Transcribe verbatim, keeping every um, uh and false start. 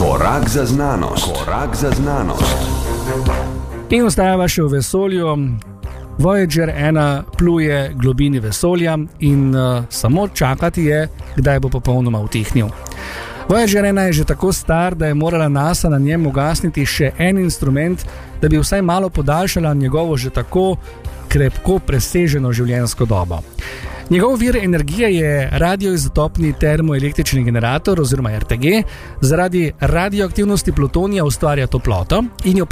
Korak za znanost. Korak za znanost. In ostajava še v vesolju. Voyager ena pluje globini vesolja in uh, samo čakati je, kdaj bo popolnoma utihnil. Voyager ena je že tako star, da je morala NASA na njem ugasniti še en instrument, da bi vsaj malo podaljšala njegovo že tako krepko preseženo življenjsko dobo. Njegov vir energije je radioizotopni termoelektrični generator oziroma R T G. Zaradi radioaktivnosti plutonija ustvarja toploto in jo